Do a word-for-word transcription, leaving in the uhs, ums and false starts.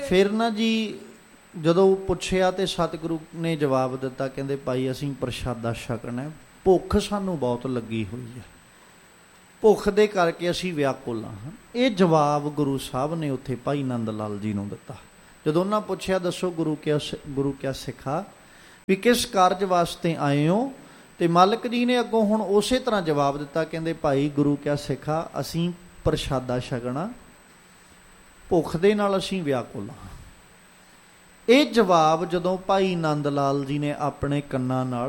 ਫਿਰ ਨਾ ਜੀ ਜਦੋਂ ਪੁੱਛਿਆ ਤੇ ਸਤਿਗੁਰੂ ਨੇ ਜਵਾਬ ਦਿੱਤਾ, ਕਹਿੰਦੇ ਭਾਈ ਅਸੀਂ ਪ੍ਰਸ਼ਾਦਾ ਛਕਣਾ, ਭੁੱਖ ਸਾਨੂੰ ਬਹੁਤ ਲੱਗੀ ਹੋਈ ਹੈ, ਭੁੱਖ ਦੇ ਕਰਕੇ ਅਸੀਂ ਵਿਆਕੁਲ ਹਾਂ। ਇਹ ਜਵਾਬ ਗੁਰੂ ਸਾਹਿਬ ਨੇ ਉੱਥੇ ਭਾਈ ਨੰਦ ਲਾਲ ਜੀ ਨੂੰ ਦਿੱਤਾ। ਜਦੋਂ ਉਹਨਾਂ ਪੁੱਛਿਆ ਦੱਸੋ ਗੁਰੂ ਕਿਆ ਗੁਰੂ ਕਿਆ ਸਿੱਖਾ, ਵੀ ਕਿਸ ਕਾਰਜ ਵਾਸਤੇ ਆਏ ਹੋ, ਤੇ ਮਾਲਕ ਜੀ ਨੇ ਅੱਗੋਂ ਹੁਣ ਉਸੇ ਤਰ੍ਹਾਂ ਜਵਾਬ ਦਿੱਤਾ, ਕਹਿੰਦੇ ਭਾਈ ਗੁਰੂ ਕਿਆ ਸਿੱਖਾ, ਅਸੀਂ ਪ੍ਰਸ਼ਾਦਾ ਛਕਣਾ, ਭੁੱਖ ਦੇ ਨਾਲ ਅਸੀਂ ਵਿਆਕੁਲ ਹਾਂ। ਇਹ ਜਵਾਬ ਜਦੋਂ ਭਾਈ ਨੰਦ ਲਾਲ ਜੀ ਨੇ ਆਪਣੇ ਕੰਨਾਂ ਨਾਲ